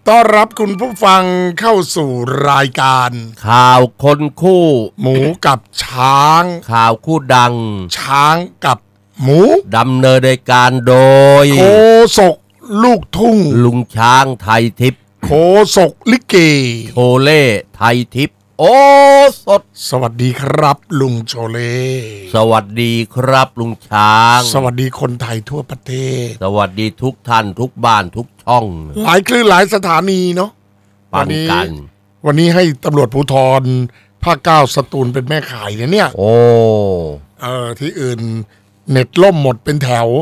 ต้อนรับคุณผู้ฟังเข้าสู่รายการข่าวคนคู่หมูกับช้างข่าวคู่ดังช้างกับหมูดำเนินรายการโดยโฆษกลูกทุ่งลุงช้างไทยทิพย์โฆษกลิเกโชเล่ไทยทิพย์โอ้สดสวัสดีครับลุงโชเล่สวัสดีครับลุงช้างสวัสดีคนไทยทั่วประเทศสวัสดีทุกท่านทุกบ้านทุกช่องหลายคลื่นหลายสถานีเนาะวันนี้ให้ตำรวจภูธรภาค 9 สตูลเป็นแม่ข่ายเนี่ยโอ้ที่อื่นเน็ตล่มหมดเป็นแถว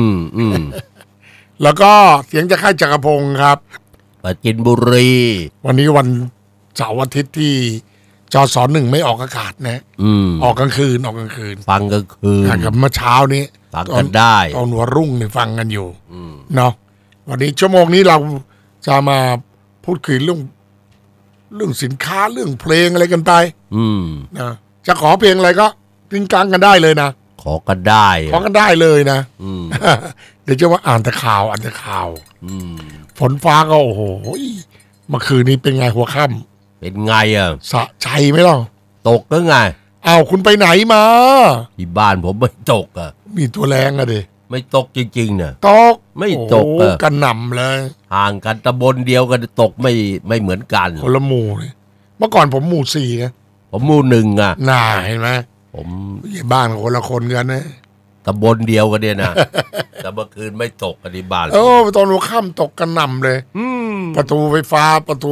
แล้วก็เสียงจะค่ายจักรพงศ์ครับปราจีนบุรีวันนี้วันเสาร์อาทิตย์ที่จส.1ไม่ออกอากาศนะออกกลางคืนฟังกลางคืนกับเมื่อเช้านี้ฟังกันได้ตอนหัวรุ่งเนี่ยฟังกันอยู่เนาะวันนี้ชั่วโมงนี้เราจะมาพูดคุยเรื่องสินค้าเรื่องเพลงอะไรกันไปนะจะขอเพลงอะไรก็ติ้งกลางกันได้เลยนะขอกันได้เลยนะเดี๋ยวจะว่าอ่านแต่ข่าวฝนฟ้าก็โอ้โหเมื่อคืนนี้เป็นไงหัวค่ำเป็นไงสะใจไหมล่ะตกก็ไงอ้าวคุณไปไหนมาที่บ้านผมไม่ตกมีตัวแรงดิไม่ตกจริงๆเนี่ยตกไม่ตกกันหน่ำเลยห่างกันตำบลเดียวกันตกไม่เหมือนกันคนละหมู่เลยเมื่อก่อนผมหมู่ 4นะผมหมู่ 1 น่าเห็นไหมผมบ้านคนละคนกันนะตำบลเดียวกันเนี่ยนะแต่เมื่อคืนไม่ตกกันที่บ้านตอนหัวค่ำตกกันหน่ำเลยประตูไฟฟ้า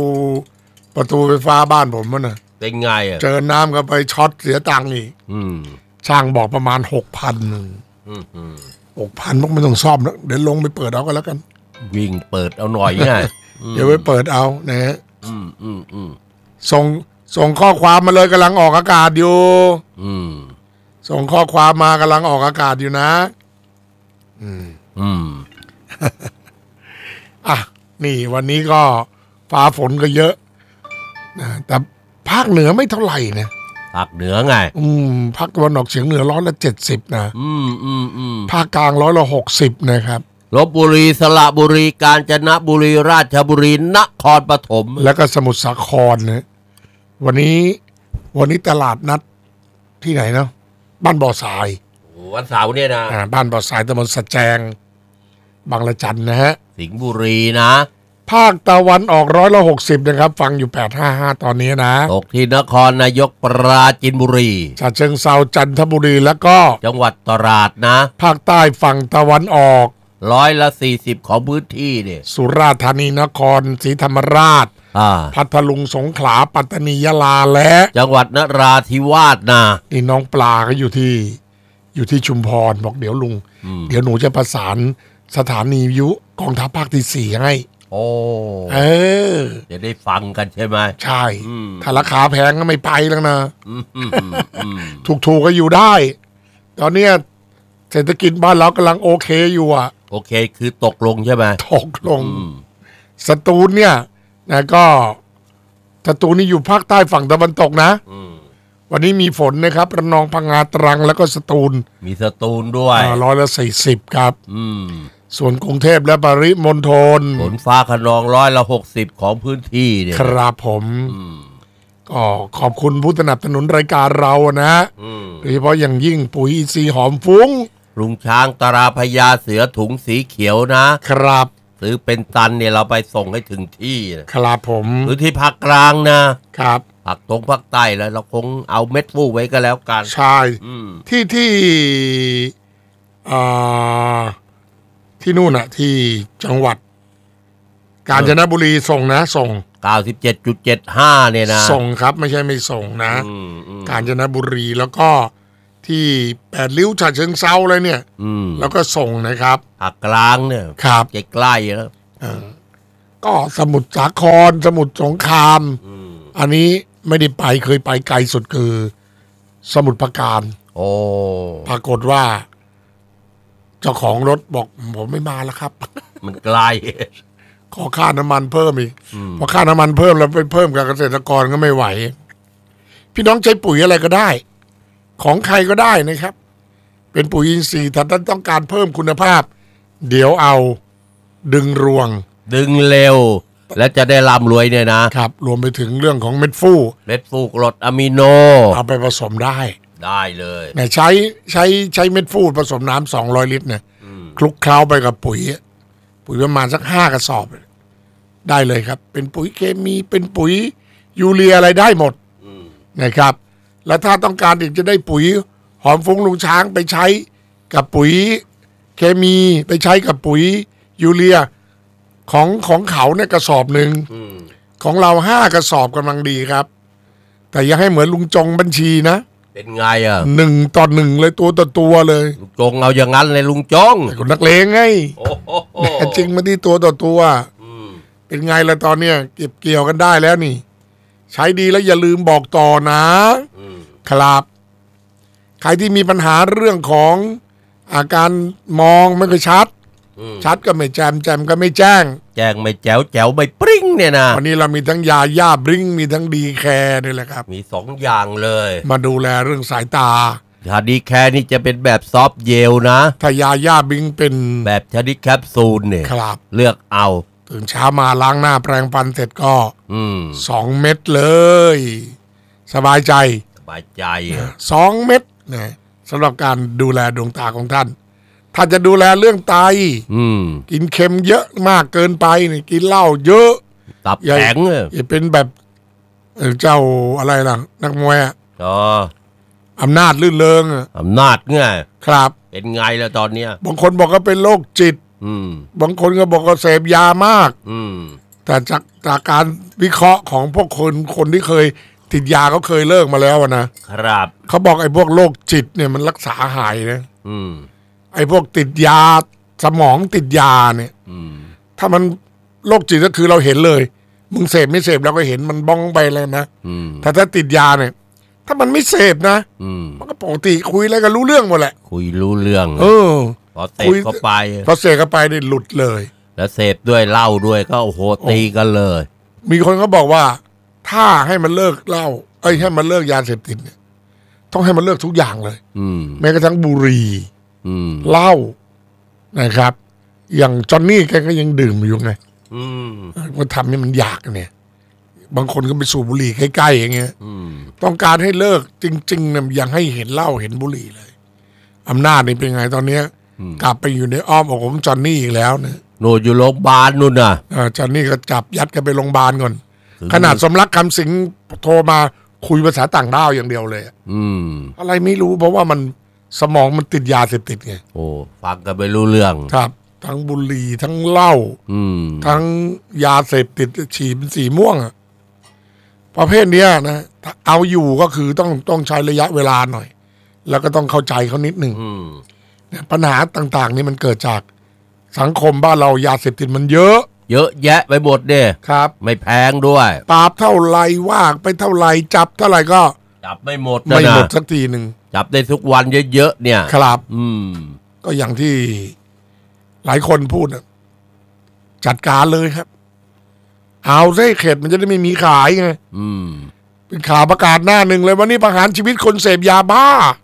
บ้านผมมันน่ะเป็นไงเจอน้ำก็ไปช็อตเสียตังค์อีกช่างบอกประมาณ 6,000 6,000พวกไม่ต้องซ่อมแล้วเดี๋ยวลงไปเปิดเอาก็แล้วกันวิ่งเปิดเอาหน่อยไงเดี๋ยวไปเปิดเอานะฮะส่งข้อความมาเลยกำลังออกอากาศอยู่ส่งข้อความมากำลังออกอากาศอยู่นะนี่วันนี้ก็ฟ้าฝนก็เยอะนะแต่ภาคเหนือไม่เท่าไหร่นะภาคเหนือไงภาคตะวันออกเฉียงเหนือ170นะภาคกลาง160นะครับลพบุรีสระบุรีกาญจนบุรีราชบุรีนครปฐมแล้วก็สมุทรสาครนะวันนี้ตลาดนัดที่ไหนเนาะบ้านบ่อทรายวันเสาร์เนี่ยนะบ้านบ่อทรายตำบลสะแจงบางละจันนะฮะสิงห์บุรีนะภาคตะวันออก160นะครับฟังอยู่855ตอนนี้นะตกที่นครนายกปราจีนบุรีฉะเชิงเทราจันทบุรีแล้วก็จังหวัดตราดนะภาคใต้ฝั่งตะวันออก 40%ของพื้นที่เนี่ยสุราษฎร์ธานีนครศรีธรรมราชพัทลุงสงขลาปัตตานียะลาและจังหวัดนราธิวาสนะนี่น้องปลาก็อยู่ที่ชุมพรบอกเดี๋ยวลุงเดี๋ยวหนูจะประสานสถานีวิทยุกองทัพภาคที่4ให้จะได้ฟังกันใช่ไหมใช่ถ้าราคาแพงก็ไม่ไปแล้วนะถูกก็อยู่ได้ตอนนี้เศรษฐกิจบ้านเรากำลังโอเคอยู่โอเคคือตกลงใช่ไหมตกลงสตูลเนี่ยนะก็สตูลนี่อยู่ภาคใต้ฝั่งตะวันตกนะวันนี้มีฝนนะครับระนองพังงาตรังแล้วก็สตูลมีสตูลด้วย 140ครับส่วนกรุงเทพและปริมณฑลฝนฟ้าคะนอง160ของพื้นที่เนี่ยครับผมก็ขอบคุณผู้สนับสนุนรายการเรานะโดยเฉพาะอย่างยิ่งปุ๋ยอินทรีย์หอมฟุ้งลุงช้างตราพญาเสือถุงสีเขียวนะครับซื้อเป็นตันเนี่ยเราไปส่งให้ถึงที่ครับผมหรือที่ภาคกลางนะครับภาคใต้แล้วเราคงเอาเม็ดฟูไว้ก็แล้วกันใช่ที่นู่นน่ะที่จังหวัดกาญจนบุรีส่ง 97.75 เนี่ยนะส่งครับไม่ใช่ไม่ส่งนะกาญจนบุรีแล้วก็ที่8ริ้วฉะเชิงเทราเลยเนี่ยแล้วก็ส่งนะครับภาคกลางเนี่ยครับใกล้ๆแล้วก็สมุทรสาครสมุทรสงครามอันนี้ไม่ได้ไปเคยไปไกลสุดคือสมุทรปราการปรากฏว่าเจ้าของรถบอกผมไม่มาแล้วครับมันไกลขอค่าน้ำมันเพิ่มอีกพอค่าน้ำมันเพิ่มแล้วไปเพิ่มกับเกษตรกรก็ไม่ไหวพี่น้องใช้ปุ๋ยอะไรก็ได้ของใครก็ได้นะครับเป็นปุ๋ยอินทรีย์ถ้าท่านต้องการเพิ่มคุณภาพเดี๋ยวเอาดึงรวงดึงเร็วและจะได้ร่ำรวยเนี่ยนะครับรวมไปถึงเรื่องของเม็ดฟูกรดอะมิโนเอาไปผสมได้เลยเนี่ยใช้เม็ดฟูผสมน้ำ200 ลิตรเนี่ยคลุกเคล้าไปกับปุ๋ยประมาณสัก5 กระสอบได้เลยครับเป็นปุ๋ยเคมีเป็นปุ๋ยยูเรียอะไรได้หมดนะครับแล้วถ้าต้องการอีกจะได้ปุ๋ยหอมฟุ้งลุงช้างไปใช้กับปุ๋ยเคมีไปใช้กับปุ๋ยยูเรียของเขาเนี่ยกระสอบหนึ่งของเรา5 กระสอบกำลังดีครับแต่อย่าให้เหมือนลุงจงบัญชีนะเป็นไง 1:1เลยตัวต่อตัวเลยลุงจงเอาอย่างนั้นเลยลุงจงคนนักเลงไงแต่จริงมาที่ตัวต่อตัวเป็นไงละตอนเนี้ยเก็บเกี่ยวกันได้แล้วนี่ใช้ดีแล้วอย่าลืมบอกต่อนะครับใครที่มีปัญหาเรื่องของอาการมองไม่ค่อยชัดก็ไม่แจมก็ไม่แจ้งไม่แจ๋วไม่ปริ้งเนี่ยนะวันนี้เรามีทั้งยาย่าบริ้งมีทั้งดีแคร์นี่แหละครับมี2 อย่างเลยมาดูแลเรื่องสายตายาดีแคร์นี่จะเป็นแบบซอฟต์เจลนะถ้ายาย่าบริ้งเป็นแบบชนิดแคปซูลเนี่ยครับเลือกเอาตื่นเช้ามาล้างหน้าแปรงฟันเสร็จก็2 เม็ดเลยสบายใจ2 เม็ดนะสำหรับการดูแลดวงตาของท่านถ้าจะดูแลเรื่องไตกินเค็มเยอะมากเกินไปนี่กินเหล้าเยอะตับแข็งอย่าเป็นแบบเจ้าอะไรล่ะนักมวยอำนาจลื่นเริงอำนาจไงครับเป็นไงแล้วตอนเนี้ยบางคนบอกว่าเป็นโรคจิตบางคนก็บอกว่าเสพยามากแต่จากการวิเคราะห์ของพวกคนที่เคยติดยาเขาเคยเลิกมาแล้วนะครับเขาบอกไอ้พวกโรคจิตเนี่ยมันรักษาหายนะไอ้พวกติดยาสมองติดยาเนี่ยถ้ามันโรคจิตก็คือเราเห็นเลยมึงเสพไม่เสพเราก็เห็นมันบ้องไปเลยนะถ้าติดยาเนี่ยถ้ามันไม่เสพนะมันก็ปกติคุยอะไรกันรู้เรื่องหมดแหละคุยรู้เรื่องพอเสพเข้าไปนี่หลุดเลยแล้วเสพด้วยเหล้าด้วยก็โอ้โหตีกันเลยมีคนก็บอกว่าถ้าให้มันเลิกเหล้าให้มันเลิกยาเสพติดเนี่ยต้องให้มันเลิกทุกอย่างเลยแม้กระทั่งบุหรี่เหล้านะครับอย่างจอนนี่แกก็ยังดื่มอยู่ไงมันทำให้มันยากเนี่ยบางคนก็ไปสูบบุหรี่ใกล้ๆอย่างเงี้ยต้องการให้เลิกจริงๆเนี่ยยังให้เห็นเหล้าเห็นบุหรี่เลยอำนาจนี่เป็นไงตอนเนี้ยกลับไปอยู่ในอ้อมอกของจอนนี่อีกแล้วเนี่ยโน่อยู่โรงพยาบาลนู่นน่ะจอนนี่ก็จับยัดกันไปโรงพยาบาลก่อนขนาดสมรักคำสิงโทรมาคุยภาษาต่างด้าวอย่างเดียวเลยอะไรไม่รู้เพราะว่ามันสมองมันติดยาเสพติดไงโอ้ฟังกันไปรู้เรื่องครับทั้งบุหรี่ทั้งเหล้าทั้งยาเสพติดฉี่เป็นสีม่วงประเภทเนี้ยนะเอาอยู่ก็คือต้องใช้ระยะเวลาหน่อยแล้วก็ต้องเข้าใจเขานิดหนึ่งปัญหาต่างๆนี่มันเกิดจากสังคมบ้านเรายาเสพติดมันเยอะแยะไปหมดเนี่ยครับไม่แพงด้วยปราบเท่าไรว่าไปเท่าไรจับเท่าไรก็จับไม่หมดสักทีหนึ่งจับได้ทุกวันเยอะๆเนี่ยครับก็อย่างที่หลายคนพูดจัดการเลยครับเอาซะเข็ดมันจะได้ไม่มีขายไงเป็นข่าวประกาศหน้าหนึ่งเลยวันนี้ประหารชีวิตคนเสพยาบ้า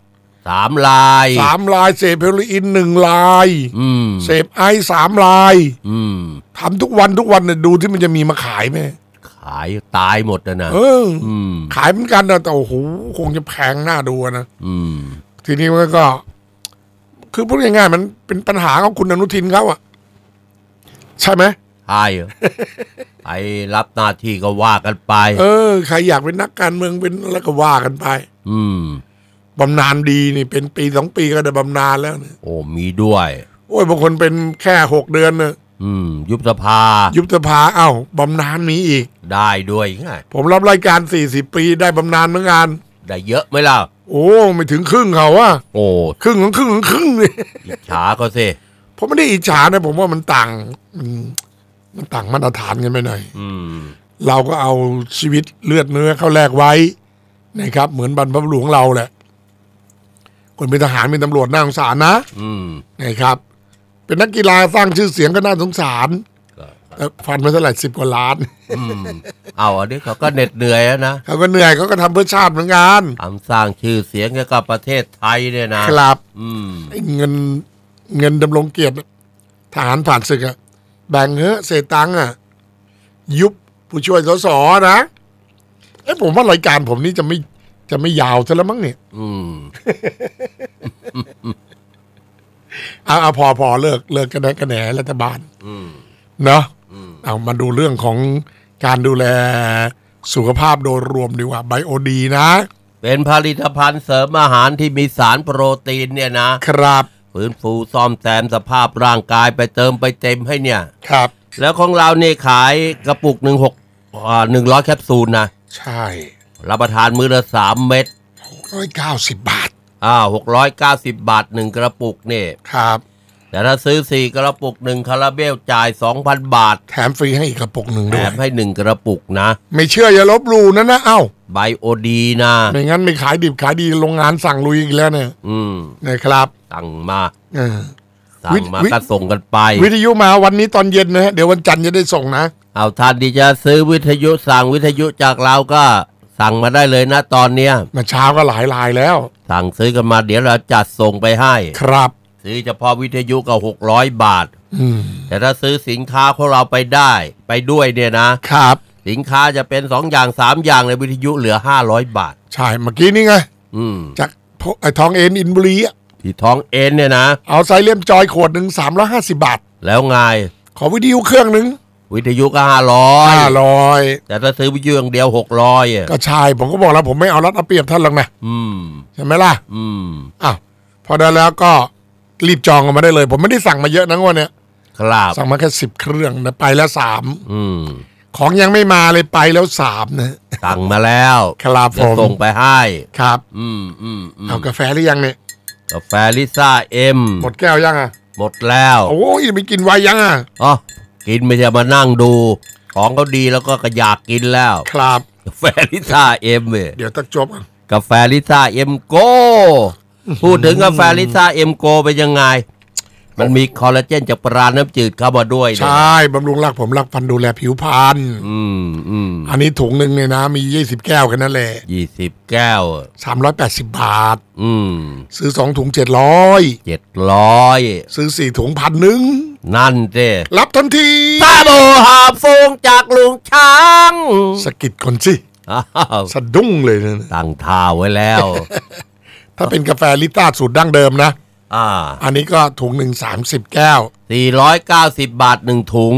3 รายเสพเฮโรอีน1 รายเสพไอซ์3 รายทำทุกวันเนี่ยดูที่มันจะมีมาขายไหมขายตายหมดนะขายเหมือนกันนะแต่โอ้โหคงจะแพงน่าดูนะทีนี้มันก็คือพูดง่ายๆมันเป็นปัญหาของคุณอนุทินเขาใช่ไหมใช่ไปรับหน้าที่ก็ว่ากันไปใครอยากเป็นนักการเมืองเป็นอะไรก็ว่ากันไปบำนาญดีนี่เป็นปี2 ปีก็ได้บำนาญแล้วเนี่ยโอ้มีด้วยโอ้ยบางคนเป็นแค่6 เดือนเนี่ยยุบสภาบำนาญมีอีกได้ด้วยไงผมรับรายการ40 ปีได้บำนาญเหมือนกันได้เยอะไหมล่ะโอ้ไม่ถึงครึ่งเขาโอ้ครึ่งเลยอิจฉาก็สิผมไม่ได้อิจฉานะผมว่ามันต่างมาตรฐานกันไปหน่อยเราก็เอาชีวิตเลือดเนื้อเข้าแลกไว้นะครับเหมือนบรรพบุรุษของเราแหละคนเป็นทหารเป็นตำรวจน่าสงสารนะนะครับเป็นนักกีฬาสร้างชื่อเสียงก็น่าสงสารแต่ฟันมาเท่าไหร่10 กว่าล้านเอาอันนี้เขาก็เหน็ดเหนื่อยนะเขาก็เหนื่อยเขาก็ทำเพื่อชาติเหมือนกันทำสร้างชื่อเสียงให้กับประเทศไทยเนี่ยนะครับเงินดำรงเกียรติทหารผ่านศึกแบ่งเศษตังค์ยุบผู้ช่วยสสนะผมว่ารายการผมนี่จะไม่ยาวซะแล้วมั้งเนี่ยพอเลิกกันแหนรัฐบาลเนาะเอามาดูเรื่องของการดูแลสุขภาพโดยรวมดีกว่าไบโอดีนะเป็นผลิตภัณฑ์เสริมอาหารที่มีสารโปรตีนเนี่ยนะครับฟื้นฟูซ่อมแซมสภาพร่างกายไปเติมไปเต็มให้เนี่ยครับแล้วของเราเนี่ยขายกระปุก100 แคปซูลนะใช่รับประทานมื้อละ3 เม็ด 690 บาท 690 บาท1กระปุกนี่ครับแต่ถ้าซื้อ4กระปุก1คาราเบลจ่าย 2,000 บาทแถมฟรีให้อีกกระปุก1ด้วยแถมให้1กระปุกนะไม่เชื่ออย่าลบหลู่นะเอ้าไบโอดีนะไม่งั้นไม่ขายดิบขายดีโรงงานสั่งลุยอีกแล้วเนี่ยนะครับสั่งมาก็ส่งกันไปวิทยุมาวันนี้ตอนเย็นนะเดี๋ยววันจันทร์จะได้ส่งนะเอาท่านที่จะซื้อวิทยุสั่งวิทยุจากเราก็สั่งมาได้เลยนะตอนเนี้ยมาเช้าก็หลายรายแล้วสั่งซื้อกันมาเดี๋ยวเราจัดส่งไปให้ครับซื้อเฉพาะวิทยุก็600 บาทแต่ถ้าซื้อสินค้าของเราไปด้วยเนี่ยนะครับสินค้าจะเป็น2 อย่าง3 อย่างในวิทยุเหลือ500 บาทใช่เมื่อกี้นี่ไงจากไอ้ทองเอ็นอินบุรีที่ทองเอ็นเนี่ยนะเอาไซเลียมจอยขวด1 350 บาทแล้วไงขอวิทยุเครื่องนึงวิทยุก็500แต่ถ้าซื้อวิทยุอย่างเดียว600 ก็ใช่ผมก็บอกแล้วผมไม่เอารัดเอาเปรียบท่านหรอกนะใช่ไหมล่ะอ้าวพอได้แล้วก็รีบจองกันมาได้เลยผมไม่ได้สั่งมาเยอะนะวันเนี้ยครับสั่งมาแค่10 เครื่องนะไปแล้ว3ของยังไม่มาเลยไปแล้ว3นะสั่งมาแล้วครับผมส่งไปให้ครับเอากาแฟหรือยังเนี่ยกาแฟลิซ่าเอ็มหมดแก้วยังหมดแล้วโอ้ยไม่กินไวยังอ๋อกินไม่ใช่มานั่งดูของเขาดีแล้วก็อยากกินแล้วครับกาแฟลิซ่าเอ็มเดี๋ยวต้องจบกาแฟลิซ่าเอ็มโกพูดถึงกาแฟลิซ่าเอ็มโกเป็นยังไงมันมีคอลลาเจนจากปลาน้ำจืดเข้ามาด้วยใช่บำรุงรักผมรักฟันดูแลผิวพรรณอันนี้ถุงหนึ่งเนี่ยนะมี20 แก้วกันนั่นแหละ 20 แก้ว 380 บาทซื้อ2 ถุง700ซื้อ4 ถุง1,000 นั่นเด้รับทันทีตาโบหอบฟงจากลุงช้างสกิดคนสิสะดุ้งเลยนะตั้งท่าไว้แล้วถ้าเป็นกาแฟลิต้าสูตรดั้งเดิมนะอันนี้ก็ถุงหนึ่ง30 แก้ว 490 บาท1 ถุง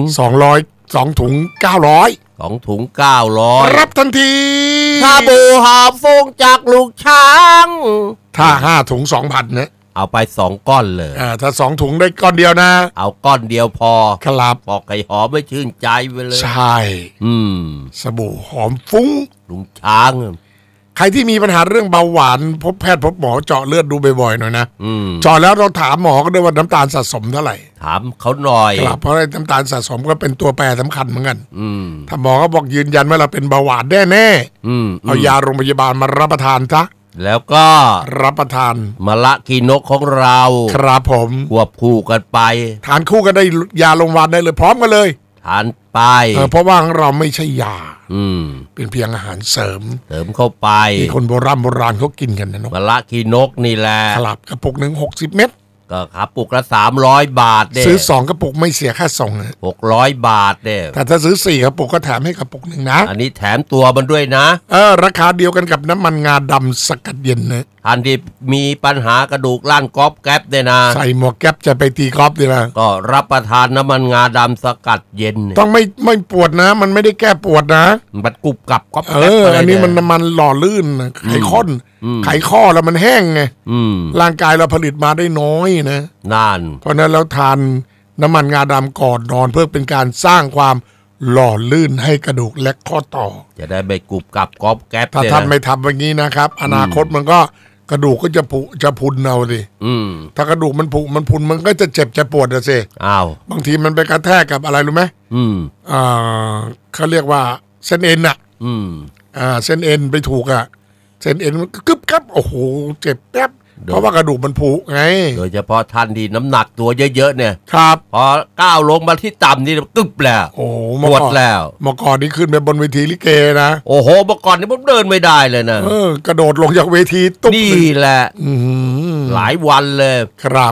2 ถุง900 2 ถุง900 รับทันทีชาบูหอบฟงจากลูกช้างถ้า5 ถุง 2,000นะเอาไป2 ก้อนเลยถ้า2 ถุงได้ก้อนเดียวนะเอาก้อนเดียวพอครับพอไก่หอมไม่ชื่นใจไปเลยใช่สบู่หอมฟุ้งลุงช้างใครที่มีปัญหาเรื่องเบาหวานพบแพทย์พบหมอเจาะเลือดดูบ่อยๆหน่อยนะเจาะแล้วเราถามหมอก็ด้วยว่าน้ำตาลสะสมเท่าไหร่ถามเขาหน่อยครับเพราะน้ำตาลสะสมก็เป็นตัวแปรสำคัญเหมือนกันถ้าหมอก็บอกยืนยันว่าเราเป็นเบาหวานแน่ๆเอายาโรงพยาบาลมารับประทานซะแล้วก็รับประทานมะละกีนกของเราครับผมควบคู่กันไปทานคู่กันได้ยาโรงพยาบาลได้เลยพร้อมกันเลยทานไปเพราะว่าเราไม่ใช่ยาเป็นเพียงอาหารเสริมเข้าไปที่คนโบราณเขากินกันนะมะละกีนกนี่แหละครับกระปุกหนึ่ง60 เม็ดก็ครับปุกละ300 บาทเด้ซื้อ2 กระปุกไม่เสียค่าส่ง 600 บาทเด้แต่ถ้าซื้อ4 กระปุกก็แถมให้กระปุกหนึ่งนะอันนี้แถมตัวมันด้วยนะราคาเดียวกันกับน้ำมันงาดำสกัดเย็นนะท่านที่มีปัญหากระดูกล่างก๊อบแก๊บเนี่ยนะใส่หมวกแก๊บจะไปตีก๊อบดีนะก็รับประทานน้ำมันงาดำสกัดเย็นต้องไม่ปวดนะมันไม่ได้แก้ปวดนะมันกรุบกรับก๊อบแก๊บอันนี้มันน้ำมันหล่อลื่นไขข้อแล้วมันแห้งไงร่างกายเราผลิตมาได้น้อยนะเพราะนั้นเราทานน้ำมันงาดำก่อนนอนเพื่อเป็นการสร้างความหล่อลื่นให้กระดูกและข้อต่อจะได้ไม่กรุบกรับก๊อบแก๊บถ้าท่านไม่ทำแบบนี้นะครับอนาคตมันก็กระดูกก็จะพุนเอาดิถ้ากระดูกมันพุนมันก็จะเจ็บจะปวดอะสิบางทีมันไปกระแทกกับอะไรรู้ไหมเขาเรียกว่าเส้นเอ็นอะเส้นเอ็นไปถูกอะเส้นเอ็นมันกึบกับโอ้โหเจ็บแป๊บเพราะว่ากระดูกมันผุไงโดยเฉพาะท่านที่น้ำหนักตัวเยอะๆเนี่ยครับพอก้าวลงมาที่ต่ำนี่กึบแล้วโอ้ปวดแล้วเมื่อก่อนนี่ขึ้นไปบนเวทีลิเกนะโอ้โหเมื่อก่อนนี่ผมเดินไม่ได้เลยนะกระโดดลงจากเวทีตุ๊บนี่แหละหลายวันเลยครับ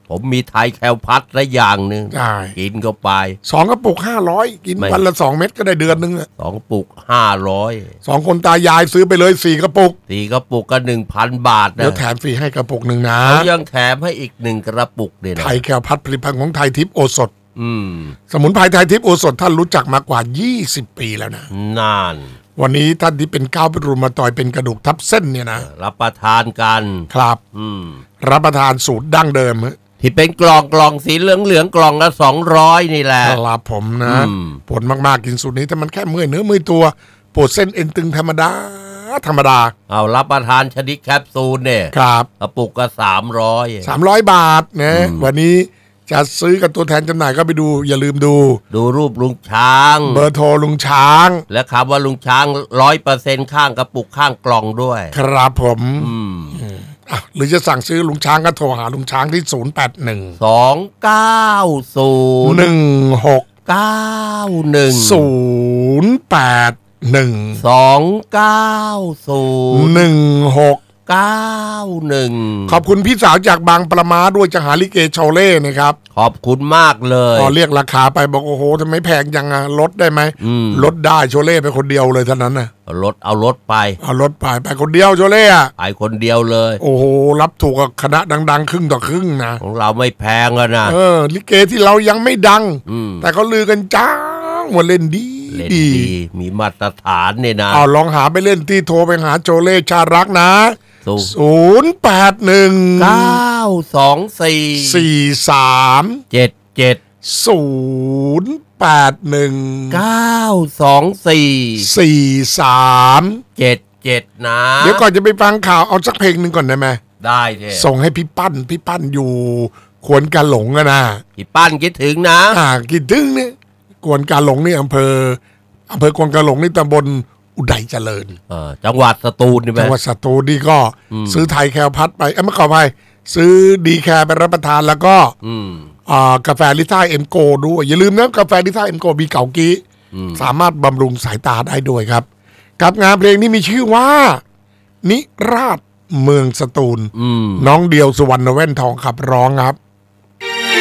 ผมมีไทยแคลพัดละอย่างหนึ่งกินเข้าไป 2 กระปุก500กินวันละ2 เม็ดก็ได้เดือนนึง 2 กระปุก500 2 คนตายายซื้อไปเลย4 กระปุก 4 กระปุกก็ 1,000 บาทนะเดี๋ยวแถมฟรีให้กระปุกนึงนะเขายังแถมให้อีก1 กระปุกเนี่ยนะไทยแคลพัดผลิตภัณฑ์ของไทยทิพย์โอสถสมุนไพรไทยทิพย์โอสถท่านรู้จักมากว่า20 ปีแล้วนะนานวันนี้ท่านที่เป็นก้าวเป็นรูมาตอยเป็นกระดูกทับเส้นเนี่ยนะรับประทานกันครับรับประทานสูตรดั้งเดิมที่เป็นกล่องสีเหลืองกล่องละ200นี่แหละครับผมนะปวดมากๆกินสูตรนี้แต่มันแค่เมื่อยเนื้อเมื่อยตัวปวดเส้นเอ็นตึงธรรมดาเอารับประทานชนิดแคปซูลเนี่ยครับกระปุกก็ 300 บาทนะวันนี้จะซื้อกับตัวแทนจำหน่ายก็ไปดูอย่าลืมดูรูปลุงช้างเบอร์โทรลุงช้างและคำว่าลุงช้าง 100% ข้างกระปุกข้างกล่องด้วยครับผมหรือจะสั่งซื้อลุงช้างก็โทรหาลุงช้างที่081 2901691 ขอบคุณพี่สาวจากบางปะมาด้วยจะหาลิเกโชเล่นะครับขอบคุณมากเลยพอเรียกราคาไปบอกโอ้โหทำไมแพงจังลดได้ไหมลดได้โชเล่ไปคนเดียวเลยเท่านั้นนะเอารถไปไปคนเดียวโชเล่ไปคนเดียวเลยโอ้โหรับถูกกับคณะดังๆครึ่งต่อครึ่งนะของเราไม่แพงแล้วนะลิเกที่เรายังไม่ดังแต่เขาลือกันจ้างว่าเล่นดีมีมาตรฐานเนี่ยนะลองหาไปเล่นที่โทรไปหาโชเล่ชารักนะ 081924477นะเดี๋ยวก่อนจะไปฟังข่าวเอาสักเพลงหนึ่งก่อนได้ไหมได้เถอะส่งให้พี่ปั้นอยู่ขวนกาหลงนะพี่ปั้นคิดถึงนะคิดถึงเนี่ยขวนกาหลงนี่อำเภอขวนกาหลงนี่ตำบลอุดัยเจริญจังหวัดสตูลนี่ไหมจังหวัดสตูลนี่ก็ซื้อไทยแคลพัดไปไม่ขอไปซื้อดีแคร์ไปรับประทานแล้วก็กาแฟลิซ่าเอ็มโกด้วยอย่าลืมนะกาแฟลิซ่าเอ็มโกมีเก่ากี้สามารถบำรุงสายตาได้ด้วยครับกับงานเพลงนี้มีชื่อว่านิราศเมืองสตูลน้องเดียวสุวรรณแว่นทองขับร้องครับ